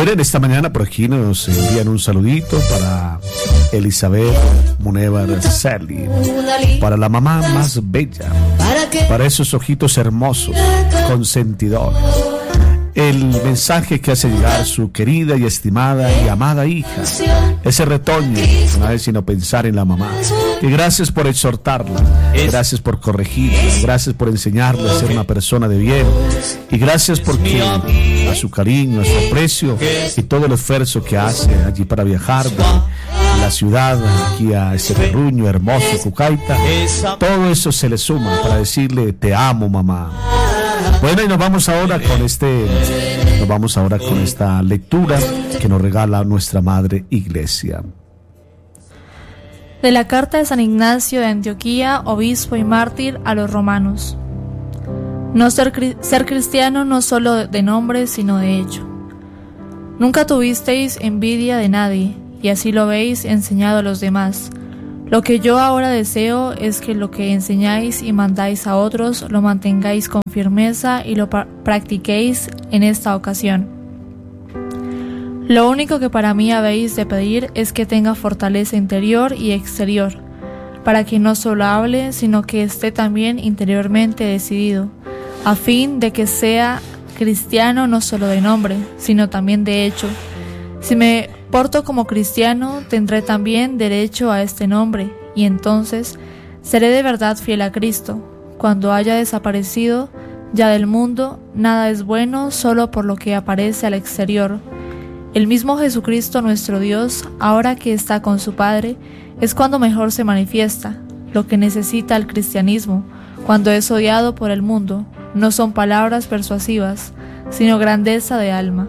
Bueno, en esta mañana por aquí nos envían un saludito para Elizabeth Munevar Sally, para la mamá más bella, para esos ojitos hermosos, consentidores. El mensaje que hace llegar su querida y estimada y amada hija, ese retoño, una vez sino pensar en la mamá. Y gracias por exhortarla, gracias por corregirla, gracias por enseñarle a ser una persona de bien, y gracias porque a su cariño, a su aprecio y todo el esfuerzo que hace allí para viajar de la ciudad aquí a este terruño hermoso, Cucaita, todo eso se le suma para decirle te amo, mamá. Bueno, y nos vamos ahora con esta lectura que nos regala nuestra Madre Iglesia. De la carta de San Ignacio de Antioquía, obispo y mártir a los romanos. No ser cristiano no solo de nombre, sino de hecho. Nunca tuvisteis envidia de nadie, y así lo habéis enseñado a los demás. Lo que yo ahora deseo es que lo que enseñáis y mandáis a otros lo mantengáis con firmeza y lo practiquéis en esta ocasión. Lo único que para mí habéis de pedir es que tenga fortaleza interior y exterior, para que no solo hable, sino que esté también interiormente decidido, a fin de que sea cristiano no solo de nombre, sino también de hecho. Si me porto como cristiano, tendré también derecho a este nombre, y entonces seré de verdad fiel a Cristo. Cuando haya desaparecido ya del mundo, nada es bueno solo por lo que aparece al exterior. El mismo Jesucristo nuestro Dios, ahora que está con su Padre, es cuando mejor se manifiesta. Lo que necesita el cristianismo, cuando es odiado por el mundo, no son palabras persuasivas, sino grandeza de alma.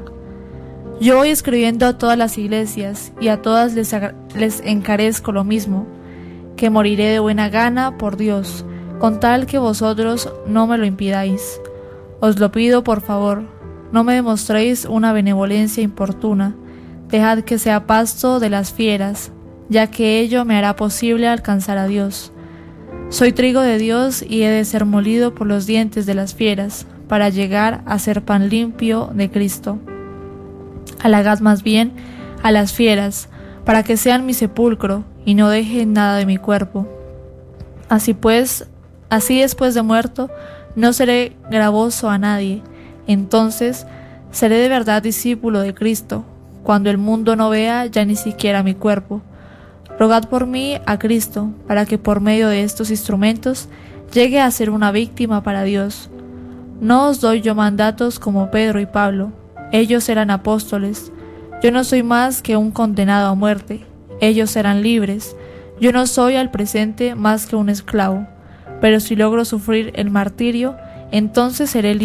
Yo voy escribiendo a todas las iglesias, y a todas les encarezco lo mismo, que moriré de buena gana por Dios, con tal que vosotros no me lo impidáis. Os lo pido por favor, no me demostréis una benevolencia importuna, dejad que sea pasto de las fieras, ya que ello me hará posible alcanzar a Dios. Soy trigo de Dios y he de ser molido por los dientes de las fieras, para llegar a ser pan limpio de Cristo. Halagad más bien a las fieras, para que sean mi sepulcro y no dejen nada de mi cuerpo. Así después de muerto, no seré gravoso a nadie. Entonces seré de verdad discípulo de Cristo, cuando el mundo no vea ya ni siquiera mi cuerpo. Rogad por mí a Cristo, para que por medio de estos instrumentos llegue a ser una víctima para Dios. No os doy yo mandatos como Pedro y Pablo. Ellos eran apóstoles. Yo no soy más que un condenado a muerte. Ellos eran libres. Yo no soy al presente más que un esclavo. Pero si logro sufrir el martirio, entonces seré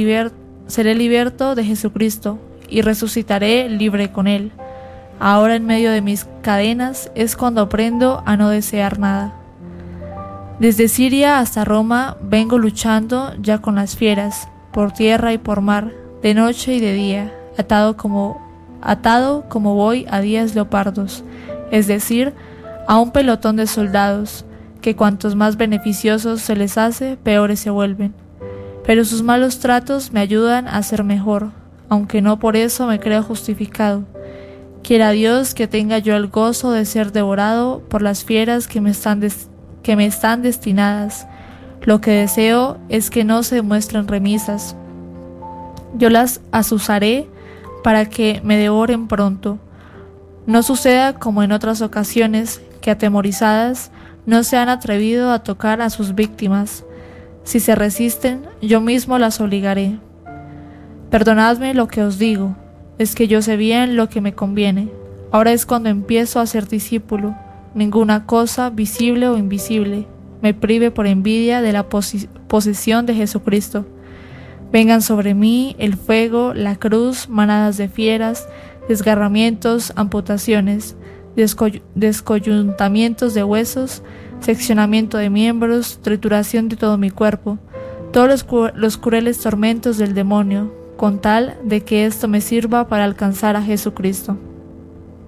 liberto de Jesucristo y resucitaré libre con Él. Ahora en medio de mis cadenas es cuando aprendo a no desear nada. Desde Siria hasta Roma vengo luchando ya con las fieras, por tierra y por mar, de noche y de día, atado como voy a días leopardos, es decir, a un pelotón de soldados, que cuantos más beneficiosos se les hace, peores se vuelven. Pero sus malos tratos me ayudan a ser mejor, aunque no por eso me creo justificado. Quiera Dios que tenga yo el gozo de ser devorado por las fieras que me están destinadas. Lo que deseo es que no se demuestren remisas. Yo las azuzaré para que me devoren pronto. No suceda como en otras ocasiones, que atemorizadas no se han atrevido a tocar a sus víctimas. Si se resisten, yo mismo las obligaré. Perdonadme lo que os digo, es que yo sé bien lo que me conviene. Ahora es cuando empiezo a ser discípulo. Ninguna cosa, visible o invisible, me prive por envidia de la posesión de Jesucristo. Vengan sobre mí el fuego, la cruz, manadas de fieras, desgarramientos, amputaciones, descoyuntamientos de huesos, seccionamiento de miembros, trituración de todo mi cuerpo, todos los crueles tormentos del demonio, con tal de que esto me sirva para alcanzar a Jesucristo.